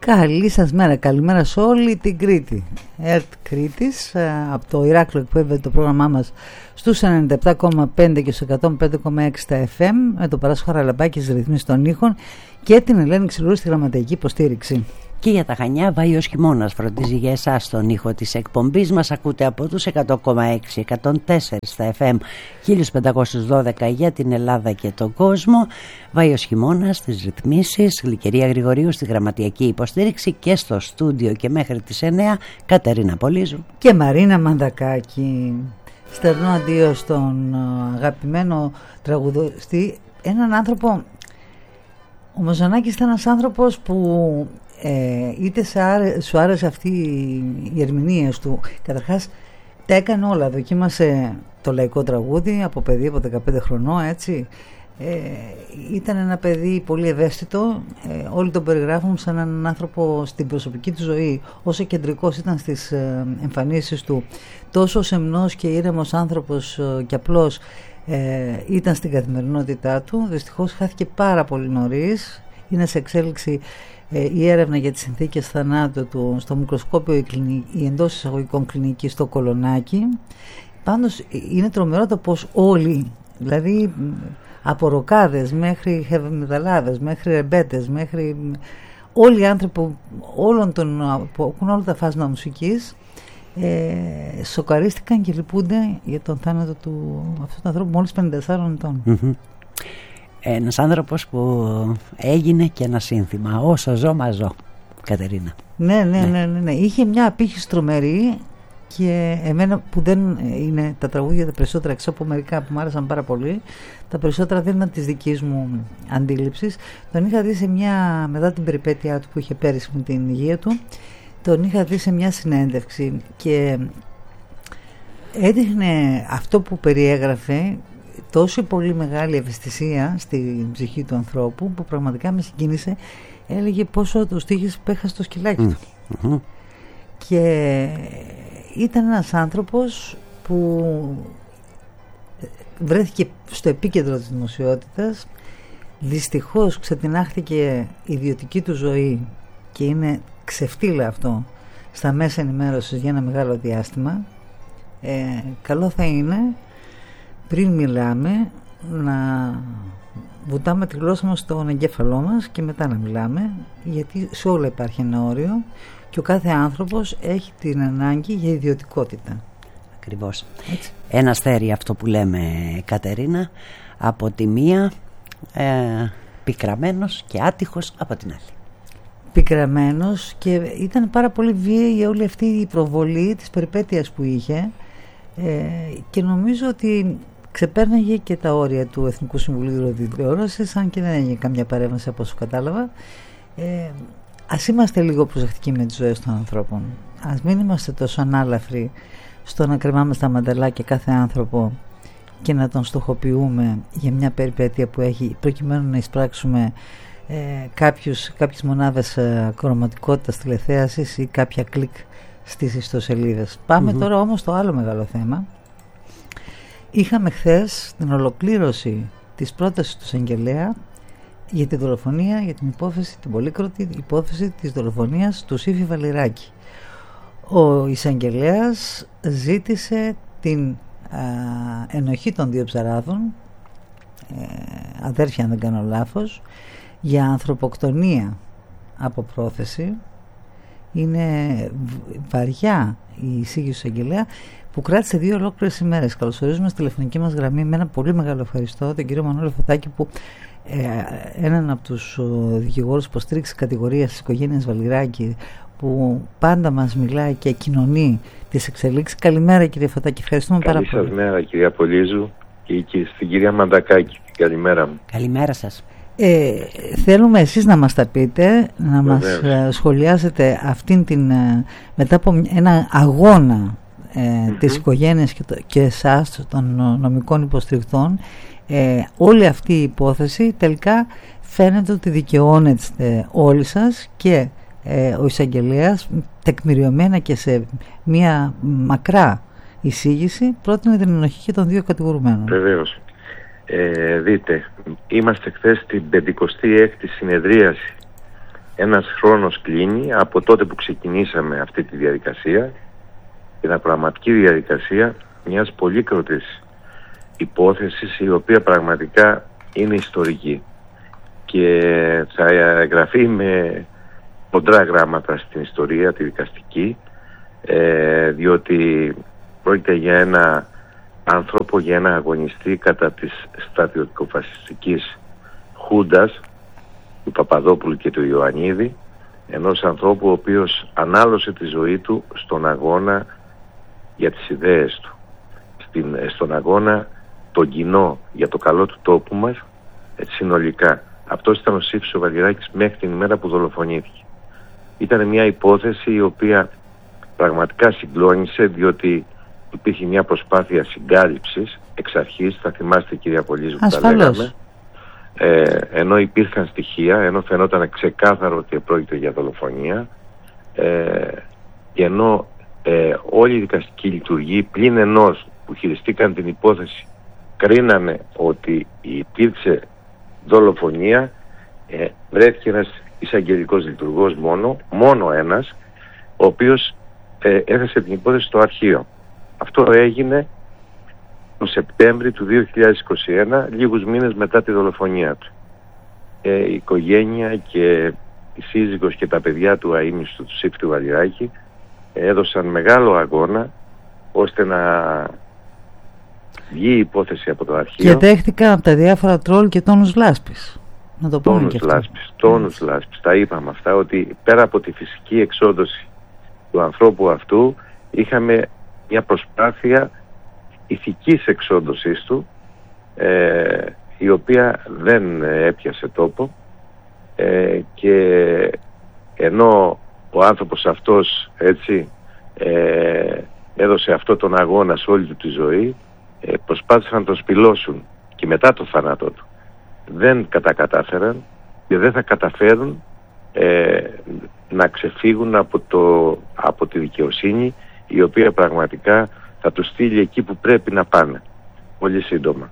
Καλή σας μέρα, καλημέρα σε όλη την Κρήτη. ΕΡΤ Κρήτης, από το Ηράκλειο εκπέμπεται το πρόγραμμά μας στους 97,5 και στους 105,6 στα FM, με το Παράσχο Χαραλαμπάκη στις ρυθμίσεις των ήχων και την Ελένη Ξυλούρη στη γραμματική υποστήριξη. Και για τα Χανιά, Βάιος Χειμώνας φροντίζει για εσάς τον ήχο της εκπομπής μας. Ακούτε από τους 100,6, 104 στα FM, 1512 για την Ελλάδα και τον κόσμο. Βάιος Χειμώνας στις ρυθμίσεις, Γλυκερία Γρηγορίου στη γραμματιακή υποστήριξη και στο στούντιο και μέχρι τις 9 Κατερίνα Πολύζου και Μαρίνα Μαντακάκη. Στερνό αντίο στον αγαπημένο τραγουδιστή, έναν άνθρωπο. Ο Μαζονάκης ήταν ένας άνθρωπος που είτε σου άρεσε αυτή οι ερμηνείες του. Καταρχάς τα έκανε όλα. Δοκίμασε το λαϊκό τραγούδι από παιδί, από 15 χρονών, έτσι. Ήταν ένα παιδί πολύ ευαίσθητο. Όλοι τον περιγράφουν σαν έναν άνθρωπο στην προσωπική του ζωή, όσο κεντρικός ήταν στις εμφανίσεις του, τόσο σεμνός και ήρεμος άνθρωπος και απλός ήταν στην καθημερινότητά του. Δυστυχώς χάθηκε πάρα πολύ νωρίς. Είναι σε εξέλιξη η έρευνα για τις συνθήκες θανάτου του στο μικροσκόπιο, η εντός εισαγωγικών κλινική στο Κολονάκι. Πάντως είναι τρομερό το πως όλοι, δηλαδή από ροκάδες μέχρι heavy-μεταλλάδες, μέχρι ρεμπέτες, μέχρι όλοι οι άνθρωποι που έχουν όλα τα φάσμα μουσικής, σοκαρίστηκαν και λυπούνται για τον θάνατο του αυτού του ανθρώπου μόλις 54 ετών. Ένας άνθρωπος που έγινε και ένα σύνθημα, όσο ζω μα ζω, Κατερίνα. Ναι. Είχε μια απήχηση τρομερή και εμένα που δεν είναι τα τραγούδια τα περισσότερα, εξώ από μερικά που μου άρεσαν πάρα πολύ, τα περισσότερα δεν ήταν της δικής μου αντίληψης. Τον είχα δει σε μια, μετά την περιπέτειά του που είχε πέρυσι με την υγεία του, τον είχα δει σε μια συνέντευξη και έδειχνε αυτό που περιέγραφε τόσο πολύ μεγάλη ευαισθησία στην ψυχή του ανθρώπου που πραγματικά με συγκίνησε. Έλεγε πόσο τους τύχες πέχασε το σκυλάκι του. Και ήταν ένας άνθρωπος που βρέθηκε στο επίκεντρο της δημοσιότητας. Δυστυχώς ξετινάχθηκε η ιδιωτική του ζωή και είναι ξεφτύλα αυτό στα μέσα ενημέρωσης για ένα μεγάλο διάστημα. Καλό θα είναι πριν μιλάμε να βουτάμε τη γλώσσα μας στον εγκέφαλό μας και μετά να μιλάμε, γιατί σε όλα υπάρχει ένα όριο και ο κάθε άνθρωπος έχει την ανάγκη για ιδιωτικότητα. Ακριβώς. Έτσι. Ένα αστέρι αυτό που λέμε, Κατερίνα, από τη μία πικραμένος και άτυχος από την άλλη. Πικραμένος, και ήταν πάρα πολύ βίαιη όλη αυτή η προβολή της περιπέτειας που είχε, και νομίζω ότι ξεπέρναγε και τα όρια του Εθνικού Συμβουλίου Ραδιοτηλεόρασης, αν και δεν έγινε καμιά παρέμβαση από όσο κατάλαβα. Ας είμαστε λίγο προσεκτικοί με τις ζωές των ανθρώπων. Ας μην είμαστε τόσο ανάλαφροι στο να κρεμάμε στα μανταλάκια κάθε άνθρωπο και να τον στοχοποιούμε για μια περιπέτεια που έχει, προκειμένου να εισπράξουμε κάποιες μονάδες κρωματικότητας τηλεθέασης ή κάποια κλικ στις ιστοσελίδες. Πάμε τώρα όμως στο άλλο μεγάλο θέμα. Είχαμε χθες την ολοκλήρωση της πρότασης του εισαγγελέα για τη δολοφονία, για την υπόθεση, την πολύκροτη υπόθεση της δολοφονίας του Σύφη Βαλιράκη. Ο εισαγγελέας ζήτησε την ενοχή των δύο ψαράδων, αδέρφια αν δεν κάνω λάθος, για ανθρωποκτονία από πρόθεση. Είναι βαριά η εισήγηση του εισαγγελέα που κράτησε 2 ολόκληρες ημέρες. Καλωσορίζουμε στη τηλεφωνική μας γραμμή με ένα πολύ μεγάλο ευχαριστώ τον κύριο Μανώλη Φωτάκη, που έναν από τους δικηγόρους που υποστήριξε κατηγορία της οικογένειας Βαλιράκη, που πάντα μας μιλάει και κοινωνεί τις εξελίξεις. Καλημέρα κύριε Φωτάκη, ευχαριστούμε πάρα πολύ. Καλή σας μέρα κυρία Πολύζου και στην κυρία Μαντακάκη. Καλημέρα μου. Καλημέρα σας. Θέλουμε εσείς να μας τα πείτε, να μας σχολιάσετε αυτήν την, μετά από ένα αγώνα της οικογένειας και εσάς των νομικών υποστηρικτών, όλη αυτή η υπόθεση τελικά φαίνεται ότι δικαιώνεται όλοι σας, και ο εισαγγελέας τεκμηριωμένα και σε μια μακρά εισήγηση πρότεινε την ενοχή και των 2 κατηγορουμένων. Βεβαίως. Δείτε, είμαστε χθες στην 56η συνεδρίαση ένας χρόνος κλείνει από τότε που ξεκινήσαμε αυτή τη διαδικασία, την πραγματική διαδικασία μιας πολύκροτης υπόθεσης, η οποία πραγματικά είναι ιστορική και θα εγγραφεί με ποντρά γράμματα στην ιστορία τη δικαστική, διότι πρόκειται για ένα άνθρωπο, για ένα αγωνιστή κατά της στρατιωτικοφασιστικής χούντας του Παπαδόπουλου και του Ιωαννίδη, ενός ανθρώπου ο οποίος ανάλωσε τη ζωή του στον αγώνα για τις ιδέες του, στον αγώνα τον κοινό για το καλό του τόπου μας, συνολικά. Αυτός ήταν ο Σύφης ο Βαλιράκης μέχρι την ημέρα που δολοφονήθηκε. Ήταν μια υπόθεση η οποία πραγματικά συγκλώνησε, διότι υπήρχε μια προσπάθεια συγκάλυψης εξ αρχής, θα θυμάστε κυρία Πολύζου που τα λέγαμε, ενώ υπήρχαν στοιχεία, ενώ φαινόταν ξεκάθαρο ότι πρόκειται για δολοφονία, και ενώ όλη η δικαστική λειτουργία πλην ενός που χειριστήκαν την υπόθεση κρίνανε ότι υπήρξε δολοφονία, βρέθηκε ένας εισαγγελικός λειτουργός μόνο ένας, ο οποίος έθεσε την υπόθεση στο αρχείο. Αυτό έγινε τον Σεπτέμβρη του 2021, λίγους μήνες μετά τη δολοφονία του. Η οικογένεια και η σύζυγος και τα παιδιά του αείμνηστου του Σύφη του Βαλιράκη έδωσαν μεγάλο αγώνα ώστε να βγει η υπόθεση από το αρχείο. Και δέχτηκαν από τα διάφορα τρόλ και τόνους λάσπης. Να το πούμε και αυτό. Τόνους λάσπης. Τα είπαμε αυτά, ότι πέρα από τη φυσική εξόντωση του ανθρώπου αυτού είχαμε μια προσπάθεια ηθικής εξόντωσης του, η οποία δεν έπιασε τόπο, και ενώ ο άνθρωπος αυτός έτσι έδωσε αυτό τον αγώνα σε όλη του τη ζωή, προσπάθησαν να τον σπηλώσουν και μετά το θάνατό του. Δεν καταφέραν και δεν θα καταφέρουν να ξεφύγουν από τη δικαιοσύνη, η οποία πραγματικά θα τους στείλει εκεί που πρέπει να πάνε πολύ σύντομα.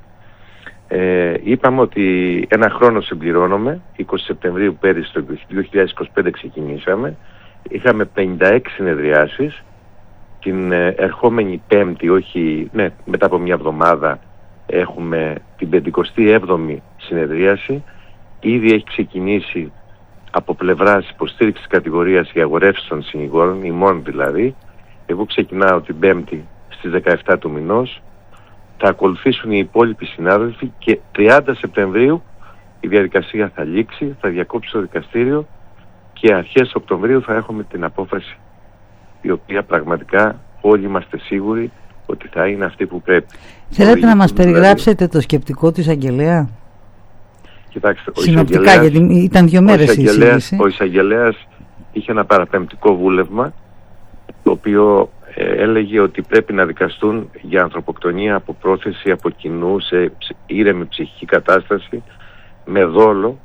Είπαμε ότι ένα χρόνο συμπληρώνουμε, 20 Σεπτεμβρίου πέρυσι το 2025 ξεκινήσαμε, είχαμε 56 συνεδριάσεις. Την ερχόμενη Πέμπτη, μετά από μια εβδομάδα, έχουμε την 57η συνεδρίαση. Ήδη έχει ξεκινήσει από πλευράς υποστήριξης κατηγορίας η αγορεύση των συνηγόρων, ημών δηλαδή. Εγώ ξεκινάω την Πέμπτη στις 17 του μηνός. Θα ακολουθήσουν οι υπόλοιποι συνάδελφοι και 30 Σεπτεμβρίου η διαδικασία θα λήξει, θα διακόψει το δικαστήριο και αρχές Οκτωβρίου θα έχουμε την απόφαση, η οποία πραγματικά όλοι είμαστε σίγουροι ότι θα είναι αυτή που πρέπει. Θέλετε να μας περιγράψετε το σκεπτικό του εισαγγελέα? Κοιτάξτε, συνοπτικά, γιατί ήταν 2 μέρες η εισήγηση. Ο εισαγγελέας είχε ένα παραπεμπτικό βούλευμα, το οποίο έλεγε ότι πρέπει να δικαστούν για ανθρωποκτονία από πρόθεση από κοινού σε ήρεμη ψυχική κατάσταση με δόλο.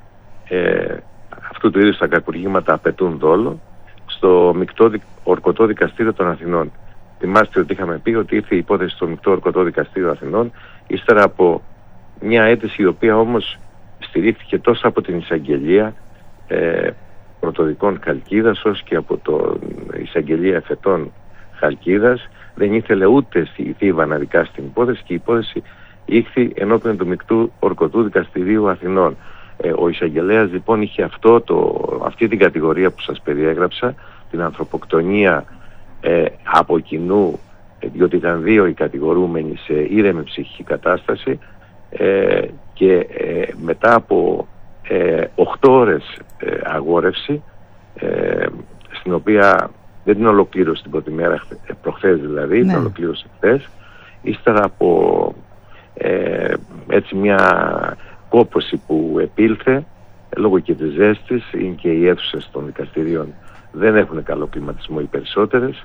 Αυτού του είδους τα κακουργήματα απαιτούν δόλο, στο Μεικτό Ορκωτό Δικαστήριο των Αθηνών. Θυμάστε ότι είχαμε πει ότι ήρθε η υπόθεση στο Μεικτό Ορκωτό Δικαστήριο Αθηνών ύστερα από μια αίτηση, η οποία όμως στηρίχθηκε τόσο από την εισαγγελία πρωτοδικών Χαλκίδας όσο και από την εισαγγελία εφετών Χαλκίδας. Δεν ήθελε ούτε στη Θήβα να δικάσει την υπόθεση και η υπόθεση ήρθε ενώπιον του Μεικτού Ορκωτού Δικαστηρίου Αθηνών. Ο εισαγγελέας λοιπόν είχε αυτή την κατηγορία που σας περιέγραψα, την ανθρωποκτονία από κοινού, διότι ήταν 2 οι κατηγορούμενοι σε ήρεμη ψυχική κατάσταση, και μετά από 8 ώρες αγόρευση, στην οποία δεν την ολοκλήρωσε την πρώτη μέρα, προχθές δηλαδή, την ολοκλήρωσε χθες, ύστερα από έτσι μια κόπωση που επήλθε λόγω και της ζέστης, είναι και οι αίθουσες των δικαστηρίων δεν έχουν καλό κλιματισμό οι περισσότερες.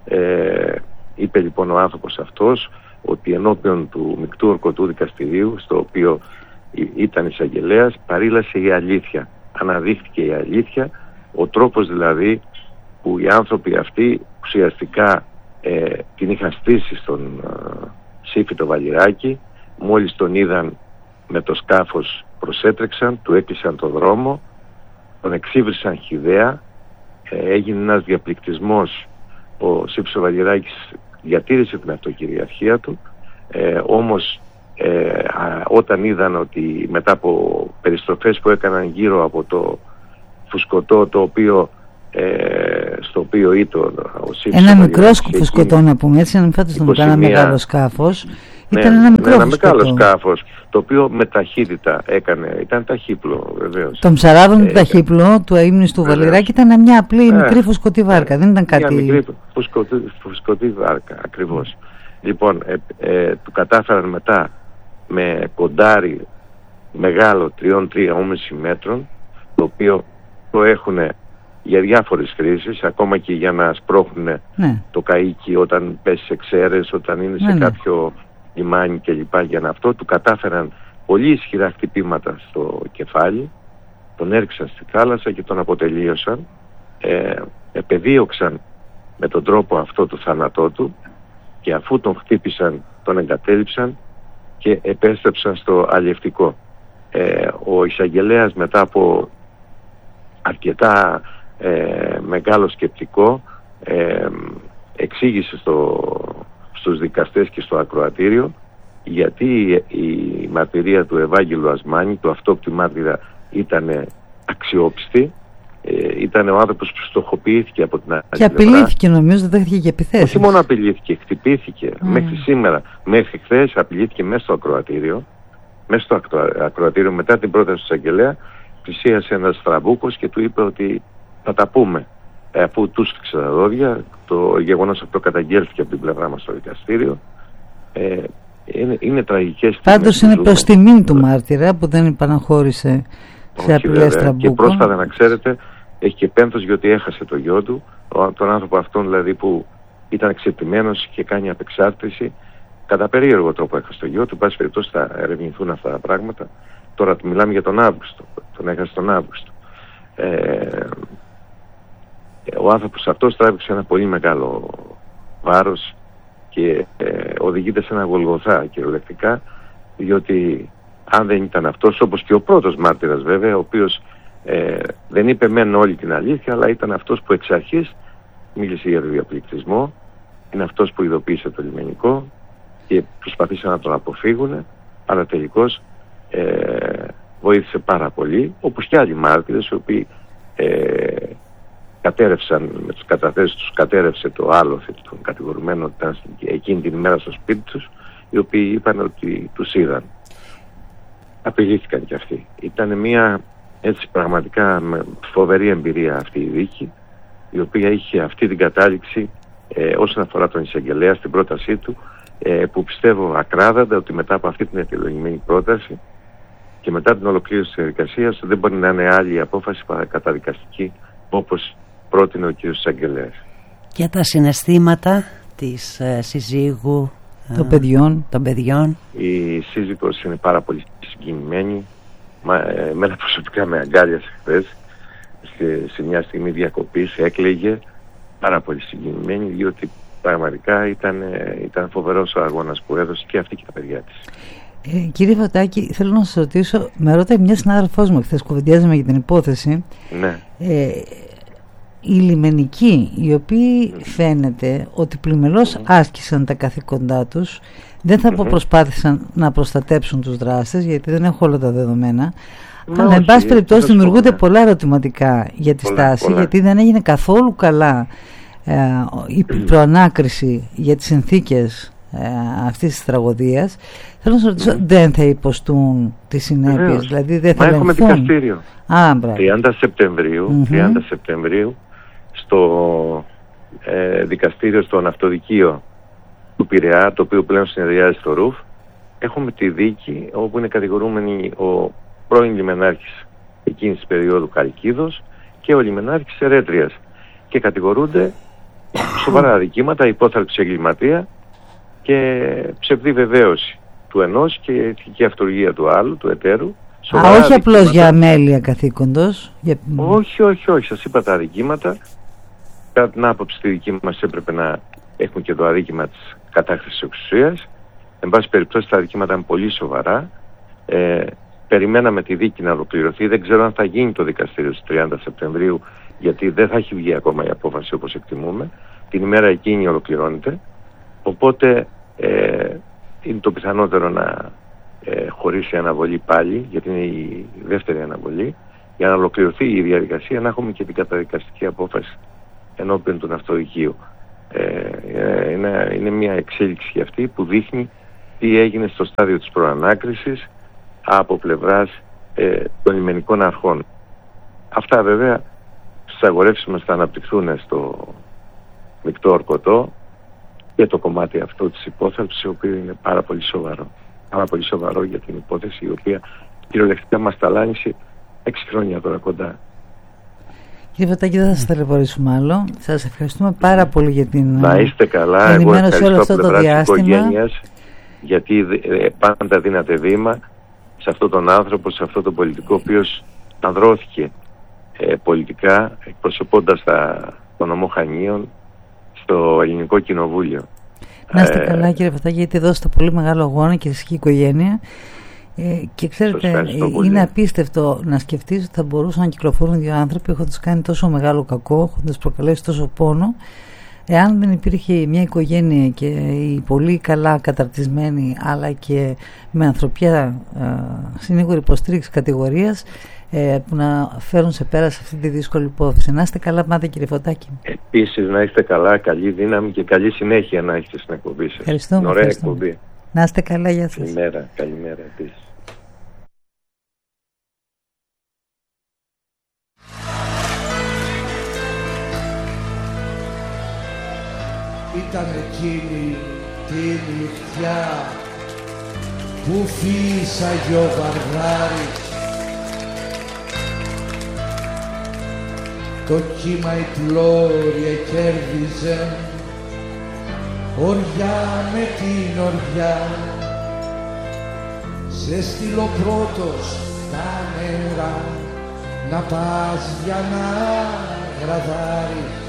Είπε λοιπόν ο άνθρωπος αυτός ότι ενώπιον του Μεικτού Ορκωτού Δικαστηρίου, στο οποίο ήταν εισαγγελέας, παρήλασε η αλήθεια. Αναδείχθηκε η αλήθεια, ο τρόπος δηλαδή που οι άνθρωποι αυτοί ουσιαστικά την είχαν στήσει στον Σύφη το Βαλιράκη. Μόλις τον είδαν με το σκάφος προσέτρεξαν, του έκλεισαν το δρόμο, τον εξύβρισαν χυδαία, έγινε ένας διαπληκτισμός, ο Σύψος Βαγγελάκης διατήρησε την αυτοκυριαρχία του, όμως όταν είδαν ότι μετά από περιστροφές που έκαναν γύρω από το φουσκωτό, το οποίο στο οποίο ήταν ο Σύψος, ένα μικρό φουσκωτό, να πούμε έτσι, να μην φάτε ένα μεγάλο σκάφος. Ήταν ένα μεγάλο σκάφος, το οποίο με ταχύτητα έκανε, ήταν ταχύπλο βεβαίως. Το ψαράδον του ταχύπλο του αείμνηστου Βαληράκη ήταν μια απλή μικρή φουσκωτή βάρκα, δεν ήταν κάτι. Μια μικρή φουσκωτή βάρκα, ακριβώς. Λοιπόν, του κατάφεραν μετά με κοντάρι μεγάλο 3,5 μέτρων, το οποίο το έχουν για διάφορες χρήσεις, ακόμα και για να σπρώχνουν το καΐκι όταν πέσει σε ξέρες, όταν είναι σε κάποιο λιμάνι κλπ. Για να αυτό του κατάφεραν πολύ ισχυρά χτυπήματα στο κεφάλι, τον έριξαν στη θάλασσα και τον αποτελείωσαν, επεδίωξαν με τον τρόπο αυτό του θάνατό του, και αφού τον χτύπησαν τον εγκατέλειψαν και επέστρεψαν στο αλλιευτικό. Ο εισαγγελέας μετά από αρκετά μεγάλο σκεπτικό εξήγησε στους δικαστές και στο ακροατήριο γιατί η μαρτυρία του Ευάγγελου Ασμάνη, του αυτόπτη μάρτυρα, ήταν αξιόπιστη. Ήταν ο άνθρωπος που στοχοποιήθηκε από την άλλη πλευρά. Και απειλήθηκε, νομίζω, δεν δέχτηκε και επιθέσεις. Όχι μόνο απειλήθηκε, χτυπήθηκε. Μέχρι σήμερα, μέχρι χθες απειλήθηκε μέσα στο ακροατήριο. Μέσα στο ακροατήριο, μετά την πρόταση του εισαγγελέα, πλησίασε ένας Τραμπούκος και του είπε ότι θα τα πούμε. Αφού του σφίξε τα δόντια, το γεγονός αυτό καταγγέλθηκε από την πλευρά μας στο δικαστήριο. Είναι τραγικές. Πάντως είναι προς τιμήν του μάρτυρα που δεν υπαναχώρησε σε απειλές Τραμπούκο. Και πρόσφατα, να ξέρετε, έχει και πένθος γιατί έχασε το γιο του, τον άνθρωπο αυτόν δηλαδή που ήταν εξεπτημένος και κάνει απεξάρτηση. Κατά περίεργο τρόπο έχασε το γιο του. Πάση περιπτώσει θα ερευνηθούν αυτά τα πράγματα. Τώρα μιλάμε για τον Αύγουστο. Τον έχασε τον Αύγουστο. Ο άνθρωπος αυτός τράβηξε ένα πολύ μεγάλο βάρος και οδηγείται σε ένα Γολγοθά κυριολεκτικά, διότι αν δεν ήταν αυτός, όπως και ο πρώτος μάρτυρας βέβαια, ο οποίος δεν είπε μεν όλη την αλήθεια, αλλά ήταν αυτός που εξ αρχής μίλησε για το διαπληκτισμό, είναι αυτός που ειδοποίησε το λιμενικό και προσπαθήσαν να τον αποφύγουν, αλλά τελικώς βοήθησε πάρα πολύ, όπως και άλλοι μάρτυρες, οι οποίοι κατέρευσαν με τις καταθέσεις τους, κατέρευσε το άλοθη των κατηγορουμένων, ήταν εκείνη την ημέρα στο σπίτι τους, οι οποίοι είπαν ότι τους είδαν. Απειλήθηκαν κι αυτοί. Ήταν μια έτσι πραγματικά φοβερή εμπειρία αυτή η δίκη, η οποία είχε αυτή την κατάληξη όσον αφορά τον εισαγγελέα στην πρότασή του, που πιστεύω ακράδαντα ότι μετά από αυτή την αιτιολογημένη πρόταση και μετά την ολοκλήρωση της διαδικασίας δεν μπορεί να είναι άλλη απόφαση καταδικαστική όπως πρότεινε ο κ. εισαγγελέας. Και τα συναισθήματα της συζύγου των παιδιών. Η σύζυγος είναι πάρα πολύ συγκινημένη. Εμένα προσωπικά με αγκάλιασε χθες σε μια στιγμή διακοπής, έκλαιγε πάρα πολύ συγκινημένη, διότι πραγματικά ήταν φοβερός ο αγώνας που έδωσε και αυτή και τα παιδιά της. Κύριε Φωτάκη, θέλω να σας ρωτήσω, με ρώτησε μια συνάδελφός μου χθες, κουβεντιάζαμε για την υπόθεση. Ναι. Οι λιμενικοί, οι οποίοι φαίνεται ότι πλημελώς άσκησαν τα καθήκοντά τους, δεν θα πω προσπάθησαν να προστατέψουν τους δράστες, γιατί δεν έχω όλα τα δεδομένα, αλλά εν πάση περιπτώσει δημιουργούνται πολλά ερωτηματικά για τη στάση, γιατί δεν έγινε καθόλου καλά η προανάκριση για τις συνθήκες αυτής της τραγωδίας. Θέλω να σας ρωτήσω, δεν θα υποστούν τις συνέπειες, δηλαδή δεν θα έχουμε δικαστήριο 30 Σεπτεμβρίου, στο δικαστήριο στο ναυτοδικείο του Πειραιά, το οποίο πλέον συνεδριάζει στο ΡΟΥΦ. Έχουμε τη δίκη όπου είναι κατηγορούμενοι ο πρώην λιμενάρχης εκείνης της περίοδου Καλκίδος και ο λιμενάρχης Ερέτριας και κατηγορούνται σοβαρά αδικήματα, υπόθαλψη εγκληματία και ψευδή βεβαίωση του ενός και ηθική αυτοργία του άλλου, του εταίρου. Όχι απλώς για αμέλεια καθήκοντος. Όχι, σας είπα τα αδικήματα. Κατά την άποψη τη δική μας έπρεπε να έχουν και το αδίκημα της κατάχρησης εξουσίας. Εν πάση περιπτώσει τα αδικήματα είναι πολύ σοβαρά. περιμέναμε τη δίκη να ολοκληρωθεί. Δεν ξέρω αν θα γίνει το δικαστήριο στις 30 Σεπτεμβρίου, γιατί δεν θα έχει βγει ακόμα η απόφαση όπως εκτιμούμε. Την ημέρα εκείνη ολοκληρώνεται. Οπότε είναι το πιθανότερο να χωρίσει αναβολή πάλι, γιατί είναι η δεύτερη αναβολή, για να ολοκληρωθεί η διαδικασία, να έχουμε και την καταδικαστική απόφαση ενώπιον του ναυτοδικείου. Είναι μια εξέλιξη αυτή που δείχνει τι έγινε στο στάδιο της προανάκρισης από πλευράς των λιμενικών αρχών. Αυτά βέβαια στις αγορεύσεις μας θα αναπτυχθούν στο μεικτό ορκωτό και το κομμάτι αυτό της υπόθεσης, το οποίο είναι πάρα πολύ σοβαρό. Πάρα πολύ σοβαρό για την υπόθεση, η οποία κυριολεκτικά μας ταλάνισε 6 χρόνια τώρα κοντά. Κύριε Φωτάκη, δεν θα σας ταλαιπωρήσουμε άλλο. Σας ευχαριστούμε πάρα πολύ για την να είστε καλά. Εγώ ευχαριστώ από πλευρά της οικογένειας, γιατί πάντα δίνατε βήμα σε αυτόν τον άνθρωπο, σε αυτόν τον πολιτικό, ο οποίος ανδρώθηκε πολιτικά, εκπροσωπώντας τον νομό Χανίων στο Ελληνικό Κοινοβούλιο. Να είστε καλά, κύριε Φωτάκη, γιατί δώσετε πολύ μεγάλο αγώνα και εσείς και η οικογένεια. Και ξέρετε, είναι απίστευτο να σκεφτείς ότι θα μπορούσαν να κυκλοφορούν δύο άνθρωποι έχοντας κάνει τόσο μεγάλο κακό, έχοντας προκαλέσει τόσο πόνο, εάν δεν υπήρχε μια οικογένεια και οι πολύ καλά καταρτισμένοι, αλλά και με ανθρωπιά συνήγορη υποστήριξη κατηγορίας, που να φέρουν σε πέρα σε αυτή τη δύσκολη υπόθεση. Να είστε καλά πάντα, κύριε Φωτάκη. Επίσης να είστε καλά, καλή δύναμη και καλή συνέχεια να έχετε στην εκπομπή σας. Ευχαριστούμε. Ωραία εκπομπή. Να είστε καλά, γεια σας. Καλημέρα επίσης. Ήταν εκείνη τη νυχτιά που φύσαγε ο Βαρδάρης, το κύμα η πλώρια κέρδιζε οριά με την οριά. Σε στείλω πρώτος τα νερά να πας για να γραδάρεις,